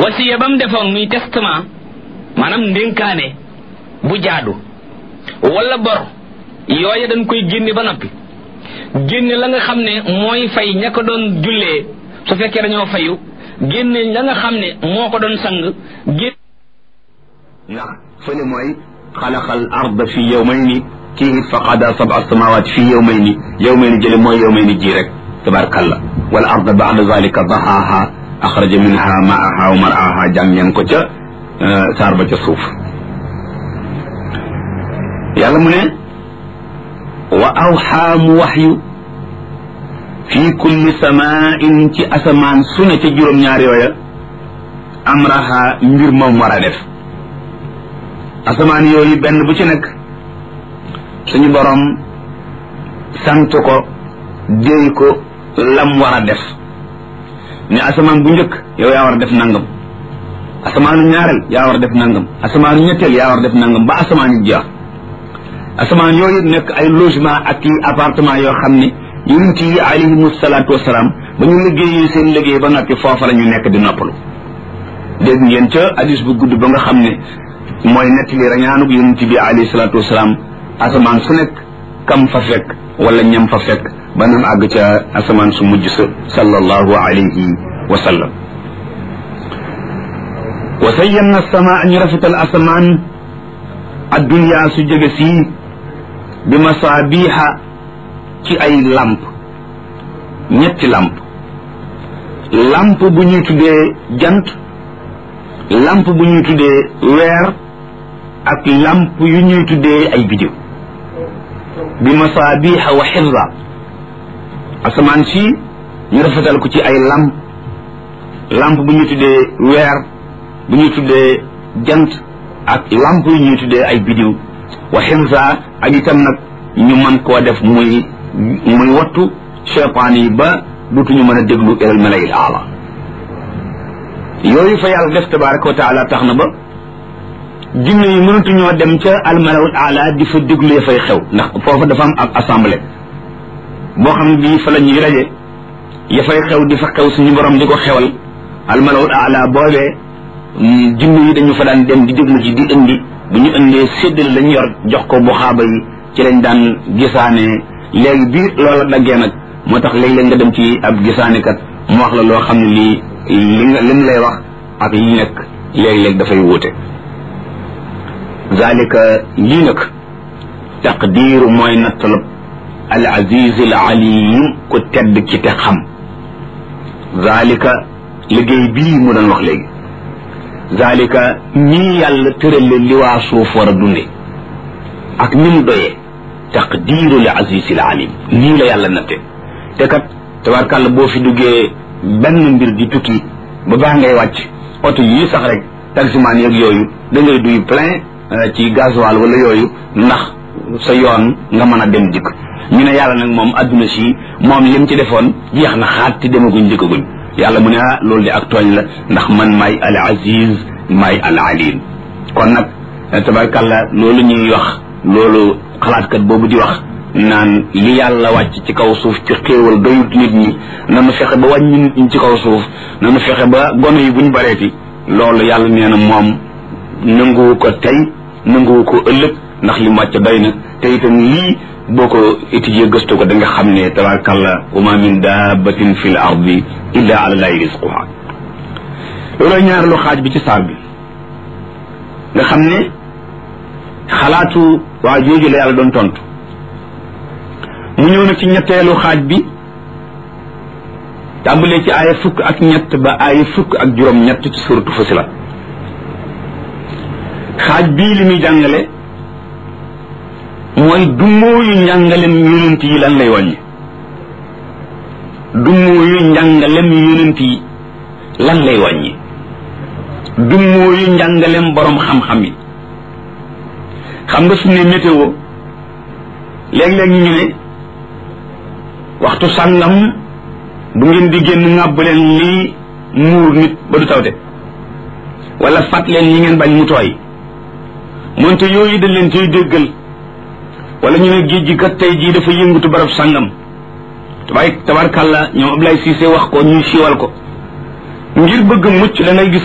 wasiya bam defoon muy testament maanaam ndénkaane bu jaadu wala bor yooya dañ koy génne ba noppi génne la nga xam ne mooy fay ña ko doon jullee su fekkee dañoo fayu génne la nga xam ne moo ko doon sang génne ndax fële mooy xalaqal arda fi yawmayni kii fa qada sab'a samawat fi yawmayni jële mooy yawmayni ji rek tabarakallah wal arda ba'da zalika dahaha axraja minha ma'aha wa mar'aha jàng ko ca saar ba ca suuf yàlla mu ne wa awxaa mu waxyu fi kulli samain ci asamaan su ne ca juróom-ñaar yooya amraha mbir moom war a def asamaan yooyu benn bu ci nekk suñu borom sant ko déy ko lam war a def ne asamaan bu njëkk yow yaa war a def nangam asamaanu ñaareel yaa war a def nangam asamaanu ñetteel yaa war a def nangam ba asamaan yu jeex asamaan yooyu nekk ay logement ak i appartement yoo xam ne yonent yi alayhimu salaatu wasalaam ba ñu liggéeyee seen liggéey ba noppi foofa la ñu nekk di noppalu dégg ngeen ca hadis bu gudd ba nga xam ne mooy nettali rañaanug yonent bi alayhi salaatu wasalaam asamaan su nekk kam fa fekk wala ñam fa fekk ba nam àgg ca asamaan su mujj sa sallallahu alayhi wa sallam wa sayyanna samaa ñu rafetal asamaan addunya su jóge sii bi masaabiha ci ay lamp ñetti lamp bu ñuy tuddee jant lamp bu ñuy tuddee weer ak lamp yu ñuy tuddee ay biddiw bi masaabiha wa xifza asamaan si ñu rafetal ko ci ay lamp bu ñuy tuddee weer bu ñuy tuddee jant ak lamp yu ñuy tuddee ay biddiw wa xifza ak itam nag ñu mën koo def muy wattu cheytaan yi ba dutuñu mën a déglu ilal malayil aala yooyu fa yàlla def tabaraka wa taala tax na ba jinne yi mënatuñoo dem ca almalawul aala di fa déglu ya fay xew ndax foofa dafa am ab assemblée boo xam ne bii fa la ñuy raje ya fay xew di fa xew suñu borom di ko xewal almalawul aala boobee jinne yi dañu fa daan dem di déglu ci di indi bu ñu indee séddale lañ yor jox ko bu xaaba yi ci lañ daan gisaane léegi bi loola daggee nag moo tax léeg-léeg nga dem ci ab gisaanekat mu wax la loo xam ne lii lim lay wax ak li nekk léeg-léeg dafay wuute zalika lii nag taqdiiru mooy nattalab al aziz al alim ku tedd ci te xam zalika liggéey bii mu doon wax léegi zalika nii yàlla tërale li waa suuf war a dunde ak ni mu doyee taqdiiru li aziz al alim nii la yàlla natte te kat tabarkàlla boo fi duggee benn mbir di tukki ba baa ngay wàcc oto yii sax rek taximaan yeeg yooyu da ngay duy plein ci gasoil wala yooyu ndax sa yoon nga mën a dem dikk ñu ne yàlla nag moom adduna si moom lim ci defoon jeex na xaat ti demaguñ dikkaguñ yàlla mu ne loolu de ak tooñ la ndax man maay al aziz maay al alim kon nag tabarkàlla loolu ñuy wax loolu xalaatkat boobu di wax naan li yàlla wàcc ci kaw suuf ci xéewal doyut nit ñi nanu fexe ba wàññi nit ñi ci kaw suuf nanu fexe ba gone yi buñ bareeti loolu yàlla nee na moom nanguwu ko tey nanguwu ko ëllëg ndax li mu wàcc doy na te itam lii boo ko étudier gëstu ko da nga xam ne tabarakallah wa ma min dabbatin fi l ardi illa ala llahi rizquha loolooy ñaareelu xaaj bi ci saar bi nga xam ne xalaatu waa jooju la yàlla doon tontu mu ñëw na ci ñetteelu xaaj bi tàmbalee ci aaya fukk ak ñett ba aaya fukk ak juróom-ñett ci suratu Fussilat xaaj bii li muy jàngale mooy dummóoyu njàngalem yonent yi lan lay wàññi dummóoyu njàngalem yonent yi lan lay wàññi dummóoyu njàngalem borom xam-xam yi xam nga su ne météo léeg-léeg ñu ne waxtu sàngam bu ngeen di génn ŋàbb leen lii muur nit ba du tawte wala fat leen ñi ngeen bañ mu tooy moonte yooyu dañ leen ciy déggal wala ñu ne géej gi kat tey jii dafa yëngatu barab sàngam tabarkàlla ñoom Ablaye Cissé wax ko ñuy siiwal ko ngir bëgg mucc da ngay gis